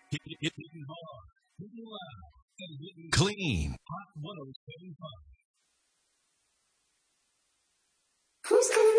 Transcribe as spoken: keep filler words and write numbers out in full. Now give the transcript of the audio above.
Hit, hit, hit, hitting hard, hitting loud, and hitting clean. Hot one oh seven point five. Who's gonna